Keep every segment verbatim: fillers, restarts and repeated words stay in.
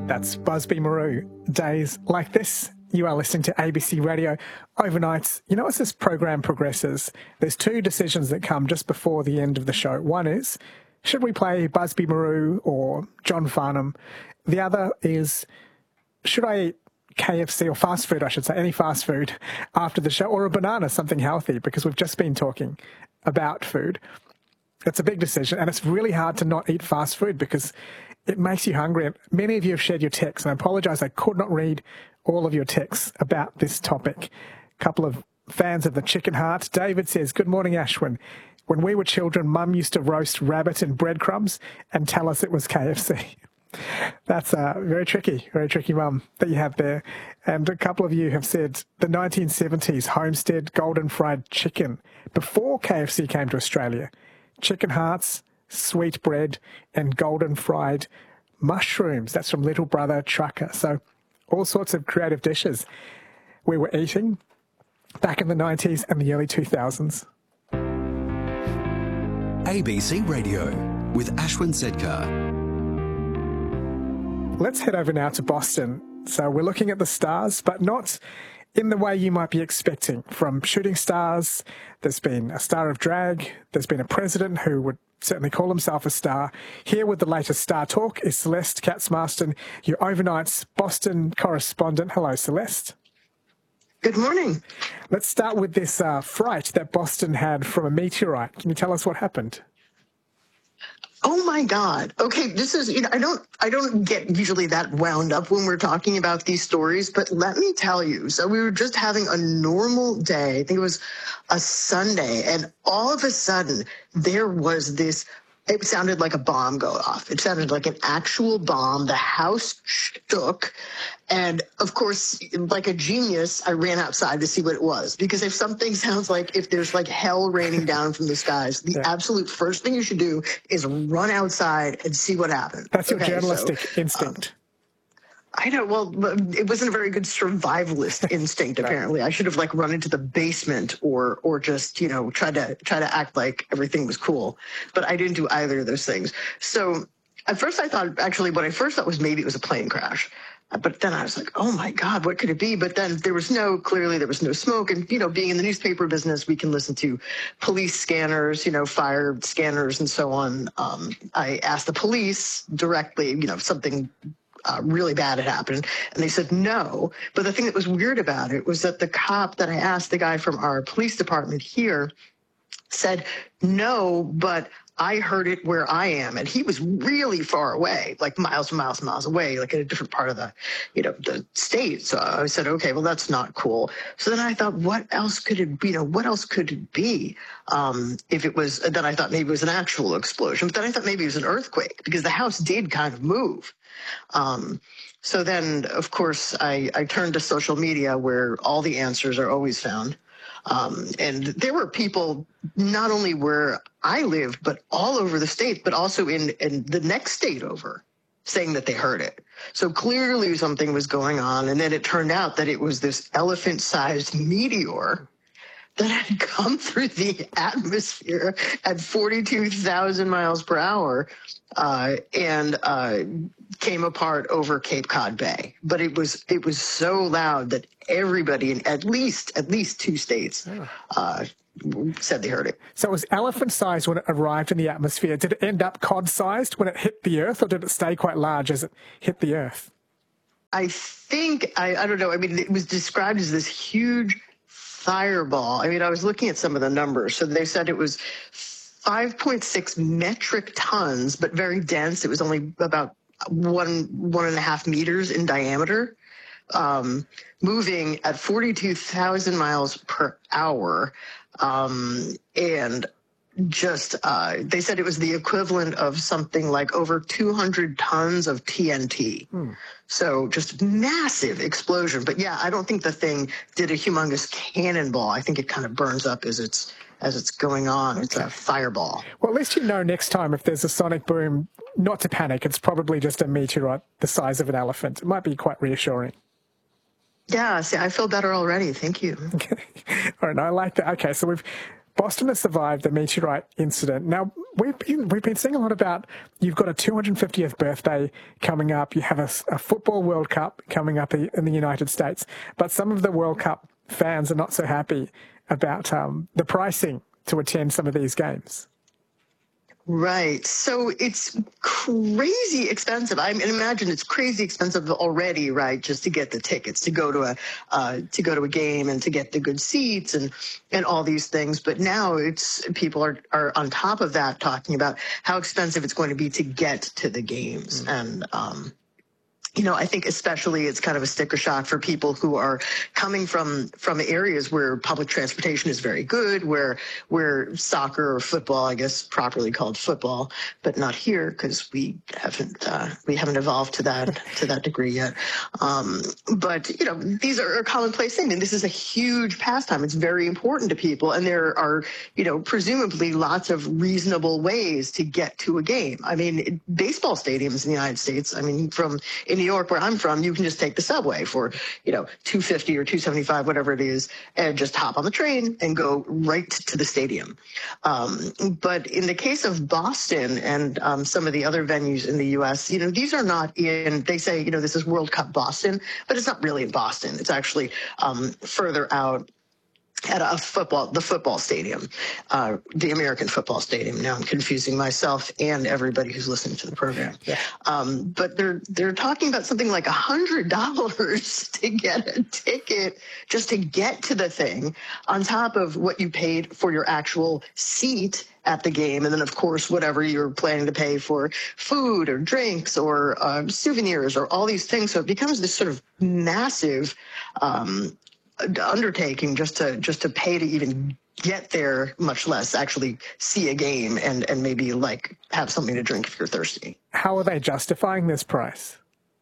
That's Busby Marou. Days like this. You are listening to A B C Radio Overnights. You know, as this program progresses, there's two decisions that come just before the end of the show. One is, should we play Busby Marou or John Farnham? The other is, should I eat K F C or fast food, I should say, any fast food after the show, or a banana, something healthy, because we've just been talking about food. It's a big decision, and it's really hard to not eat fast food because it makes you hungry. And many of you have shared your texts, and I apologise, I could not read all of your texts about this topic. A couple of fans of the chicken heart. David says, good morning, Ashwin. When we were children, Mum used to roast rabbit in breadcrumbs and tell us it was K F C. That's uh, very tricky, very tricky, Mum, that you have there. And a couple of you have said the nineteen seventies Homestead Golden Fried Chicken before K F C came to Australia. Chicken hearts, sweet bread, and golden fried mushrooms. That's from Little Brother Trucker. So all sorts of creative dishes we were eating back in the nineties and the early two thousands. A B C Radio with Ashwin Sedkar. Let's head over now to Boston. So we're looking at the stars, but not in the way you might be expecting. From shooting stars, there's been a star of drag, there's been a president who would certainly call himself a star. Here with the latest Star Talk is Celeste Katz-Marston, your Overnight's Boston correspondent. Hello, Celeste. Good morning. Let's start with this uh, fright that Boston had from a meteorite. Can you tell us what happened? Oh my God. Okay, this is, you know, I don't I don't get usually that wound up when we're talking about these stories, but let me tell you. So we were just having a normal day. I think it was a Sunday, and all of a sudden there was this, it sounded like a bomb go off. It sounded like an actual bomb. The house shook. And of course, like a genius, I ran outside to see what it was. Because if something sounds like, if there's like hell raining down from the skies, the yeah. absolute first thing you should do is run outside and see what happens. That's your okay, journalistic so, instinct. Um, I know. Well, it wasn't a very good survivalist instinct, apparently. I should have like run into the basement or or just, you know, try to try to act like everything was cool. But I didn't do either of those things. So at first I thought, actually, what I first thought was maybe it was a plane crash. But then I was like, oh, my God, what could it be? But then there was no, clearly there was no smoke. And, you know, being in the newspaper business, we can listen to police scanners, you know, fire scanners and so on. Um, I asked the police directly, you know, something Uh, really bad had happened. And they said no. But the thing that was weird about it was that the cop that I asked, the guy from our police department here, said no, but I heard it where I am. And he was really far away, like miles and miles and miles away, like in a different part of the, you know, the state. So I said, okay, well, that's not cool. So then I thought, what else could it be? You know, what else could it be? Um, if it was, then I thought maybe it was an actual explosion. But then I thought maybe it was an earthquake because the house did kind of move. Um, so then, of course, I, I turned to social media where all the answers are always found. Um, and there were people not only where I lived, but all over the state, but also in, in the next state over, saying that they heard it. So clearly something was going on. And then it turned out that it was this elephant-sized meteor that had come through the atmosphere at forty-two thousand miles per hour uh, and uh, came apart over Cape Cod Bay. But it was it was so loud that everybody in at least at least two states uh, said they heard it. So it was elephant-sized when it arrived in the atmosphere. Did it end up cod-sized when it hit the Earth, or did it stay quite large as it hit the Earth? I think, I, I don't know, I mean, it was described as this huge fireball. I mean, I was looking at some of the numbers. So they said it was five point six metric tons, but very dense. It was only about one, one and a half meters in diameter, um, moving at forty-two thousand miles per hour. Um, and just, uh, they said it was the equivalent of something like over two hundred tons of T N T. Hmm. So just massive explosion. But yeah, I don't think the thing did a humongous cannonball. I think it kind of burns up as it's as it's going on. Okay. It's a fireball. Well, at least you know next time if there's a sonic boom, not to panic. It's probably just a meteorite the size of an elephant. It might be quite reassuring. Yeah, see, I feel better already. Thank you. Okay. All right, I like that. Okay, so we've Boston has survived the meteorite incident. Now, we've been, we've been seeing a lot about, you've got a two hundred fiftieth birthday coming up. You have a, a football World Cup coming up in the United States. But some of the World Cup fans are not so happy about um, the pricing to attend some of these games. Right. So it's crazy expensive. I mean, imagine it's crazy expensive already, right? Just to get the tickets, to go to a uh, to go to a game and to get the good seats and and all these things. But now it's people are are on top of that talking about how expensive it's going to be to get to the games. Mm-hmm. And um, you know, I think especially it's kind of a sticker shock for people who are coming from from areas where public transportation is very good, where where soccer or football, I guess properly called football, but not here because we haven't uh, we haven't evolved to that to that degree yet. Um, but you know, these are a commonplace thing, and this is a huge pastime. It's very important to people, and there are you know presumably lots of reasonable ways to get to a game. I mean, it, baseball stadiums in the United States. I mean, from in New York, where I'm from, you can just take the subway for, you know, two fifty or two seventy-five, whatever it is, and just hop on the train and go right to the stadium. Um, but in the case of Boston and um, some of the other venues in the U S, you know, these are not in, they say, you know, this is World Cup Boston, but it's not really in Boston. It's actually um, further out at a football, the football stadium, uh, the American football stadium. Now I'm confusing myself and everybody who's listening to the program. Yeah. Um, but they're they're talking about something like a hundred dollars to get a ticket just to get to the thing, on top of what you paid for your actual seat at the game, and then of course whatever you're planning to pay for food or drinks or uh, souvenirs or all these things. So it becomes this sort of massive Um, undertaking just to just to pay to even get there, much less actually see a game and and maybe like have something to drink if you're thirsty. How are they justifying this price?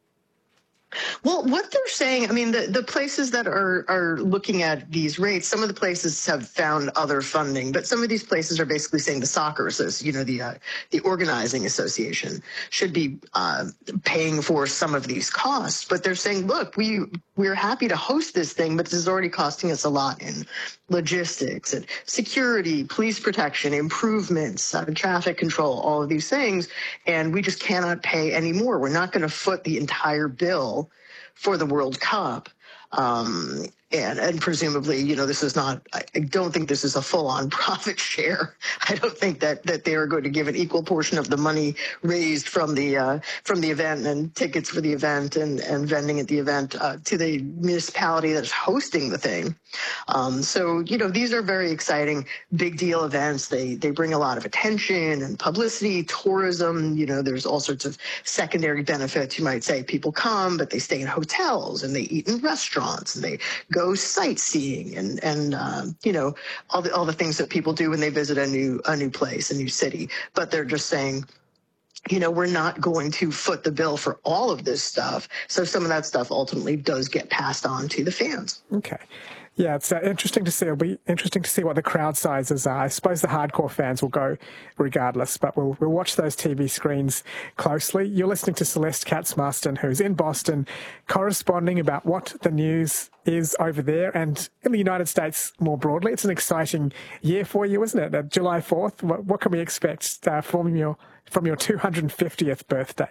Well, what they're saying, I mean, the, the places that are, are looking at these rates, some of the places have found other funding, but some of these places are basically saying the soccer, you know, the uh, the organizing association should be uh, paying for some of these costs. But they're saying, look, we we're happy to host this thing, but this is already costing us a lot in logistics and security, police protection, improvements, uh, traffic control, all of these things, and we just cannot pay any more. We're not going to foot the entire bill for the World Cup. Um, and, and presumably, you know, this is not, I, I don't think this is a full-on profit share. I don't think that, that they are going to give an equal portion of the money raised from the uh, from the event and tickets for the event and, and vending at the event uh, to the municipality that's hosting the thing. Um, so, you know, these are very exciting, big deal events. They they bring a lot of attention and publicity, tourism. You know, there's all sorts of secondary benefits. You might say people come, but they stay in hotels and they eat in restaurants and they go sightseeing and and uh, you know all the all the things that people do when they visit a new a new place, a new city. But they're just saying, you know, we're not going to foot the bill for all of this stuff. So some of that stuff ultimately does get passed on to the fans. Okay. Yeah, it's uh, interesting to see. It'll be interesting to see what the crowd sizes are. I suppose the hardcore fans will go regardless, but we'll, we'll watch those T V screens closely. You're listening to Celeste Katz-Marston, who's in Boston, corresponding about what the news is over there and in the United States more broadly. It's an exciting year for you, isn't it? Uh, July fourth, what, what can we expect uh, from your from your two hundred fiftieth birthday?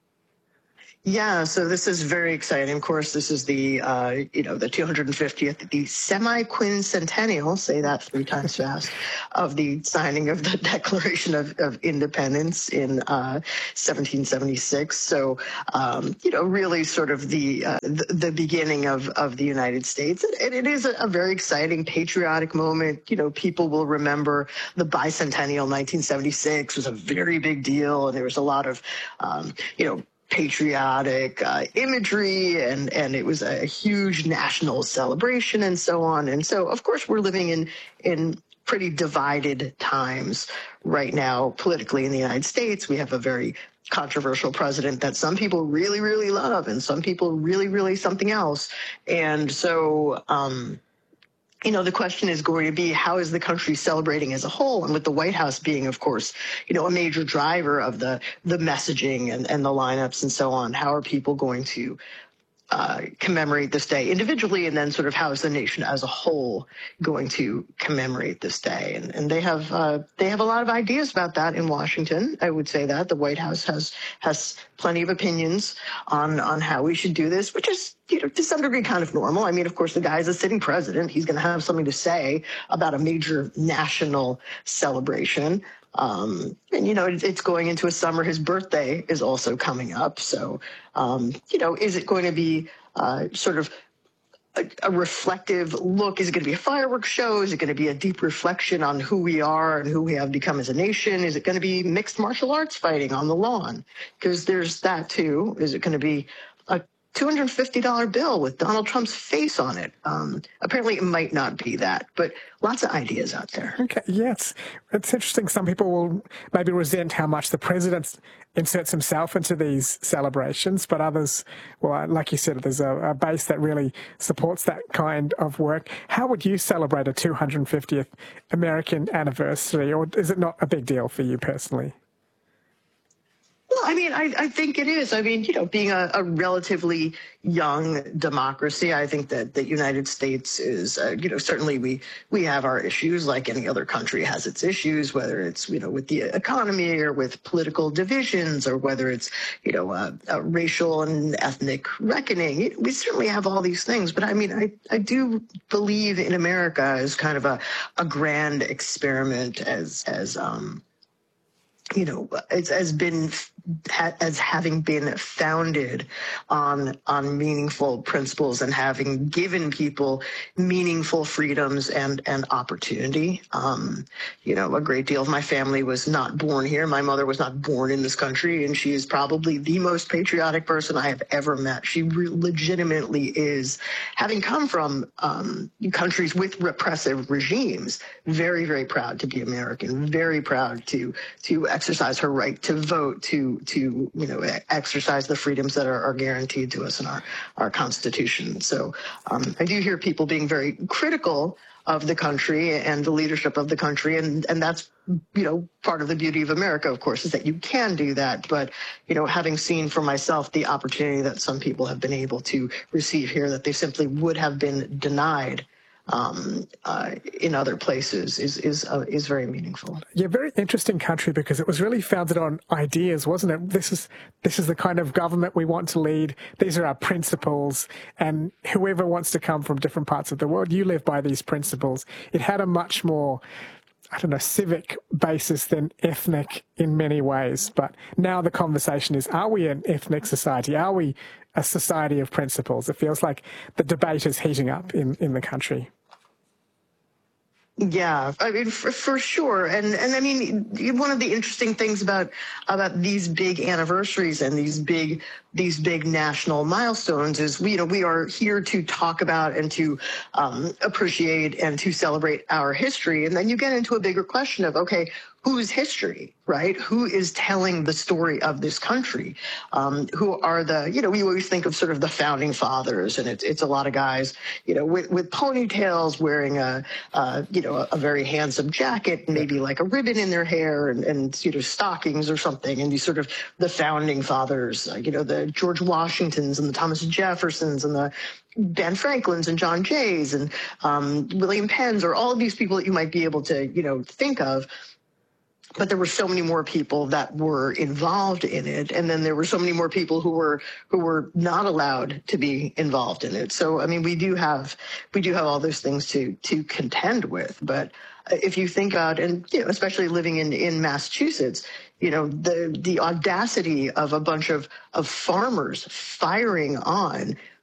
Yeah, so this is very exciting. Of course, this is the, uh, you know, the two hundred fiftieth, the semi-quincentennial, say that three times fast, of the signing of the Declaration of, of Independence in uh, seventeen seventy-six. So, um, you know, really sort of the uh, the, the beginning of, of the United States. And it is a, a very exciting, patriotic moment. You know, people will remember the bicentennial nineteen seventy-six was a very big deal, and there was a lot of, um, you know, patriotic uh, imagery, and, and it was a huge national celebration and so on. And so, of course, we're living in, in pretty divided times right now politically in the United States. We have a very controversial president that some people really, really love and some people really, really something else. And so, um, you know, the question is going to be, how is the country celebrating as a whole? And with the White House being, of course, you know, a major driver of the the messaging and, and the lineups and so on, how are people going to uh, commemorate this day individually, and then sort of how is the nation as a whole going to commemorate this day? And, and they have uh, they have a lot of ideas about that in Washington. I would say that the White House has has plenty of opinions on on how we should do this, which is, you know, to some degree kind of normal. I mean, of course, the guy is a sitting president. He's going to have something to say about a major national celebration. Um, and, you know, it, it's going into a summer. His birthday is also coming up. So, um, you know, is it going to be uh, sort of a, a reflective look? Is it going to be a fireworks show? Is it going to be a deep reflection on who we are and who we have become as a nation? Is it going to be mixed martial arts fighting on the lawn? Because there's that, too. Is it going to be a two hundred fifty dollar bill with Donald Trump's face on it? Um, apparently, it might not be that, but lots of ideas out there. Okay, yes. It's interesting. Some people will maybe resent how much the president inserts himself into these celebrations, but others, well, like you said, there's a, a base that really supports that kind of work. How would you celebrate a two hundred fiftieth American anniversary, or is it not a big deal for you personally? Well, I mean, I, I think it is. I mean, you know, being a, a relatively young democracy, I think that the United States is, uh, you know, certainly we we have our issues like any other country has its issues, whether it's, you know, with the economy or with political divisions or whether it's, you know, uh, uh, racial and ethnic reckoning. We certainly have all these things. But I mean, I, I do believe in America as kind of a, a grand experiment as, as, um, you know, it's has been as having been founded on on meaningful principles and having given people meaningful freedoms and and opportunity. Um, you know, a great deal of my family was not born here. My mother was not born in this country, and she is probably the most patriotic person I have ever met. She re- legitimately is, having come from um, countries with repressive regimes, very, very proud to be American, very proud to to exercise her right to vote, to to you know exercise the freedoms that are, are guaranteed to us in our our Constitution. So um, I do hear people being very critical of the country and the leadership of the country, and and that's you know part of the beauty of America, of course, is that you can do that. But you know, having seen for myself the opportunity that some people have been able to receive here that they simply would have been denied Um, uh, in other places is is uh, is very meaningful. Yeah, very interesting country because it was really founded on ideas, wasn't it? This is this is the kind of government we want to lead. These are our principles, and whoever wants to come from different parts of the world, you live by these principles. It had a much more, I don't know, civic basis than ethnic in many ways. But now the conversation is, are we an ethnic society? Are we a society of principles? It feels like the debate is heating up in, in the country. Yeah, I mean, for, for sure. And, and I mean, one of the interesting things about, about these big anniversaries and these big, these big national milestones is, we, you know, we are here to talk about and to um, appreciate and to celebrate our history. And then you get into a bigger question of, okay, whose history, right? Who is telling the story of this country? Um, who are the, you know, we always think of sort of the founding fathers, and it's it's a lot of guys, you know, with, with ponytails, wearing a, uh, you know, a, a very handsome jacket, maybe like a ribbon in their hair, and, and you know, stockings or something. And these sort of the founding fathers, uh, you know, the George Washingtons and the Thomas Jeffersons and the Ben Franklins and John Jays and um, William Penns, or all of these people that you might be able to, you know, think of. But there were so many more people that were involved in it, and then there were so many more people who were who were not allowed to be involved in it. So, I mean, we do have we do have all those things to to contend with. But if you think about, and you know, especially living in in Massachusetts, you know, the the audacity of a bunch of of farmers firing on